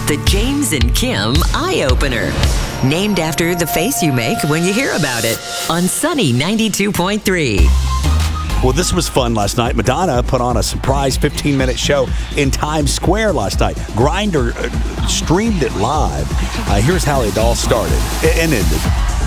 The James and Kim Eye Opener. Named after the face you make when you hear about it. On Sunny 92.3. Well, this was fun last night. Madonna put on a surprise 15-minute show in Times Square last night. Grindr streamed it live. Here's how it all started and ended.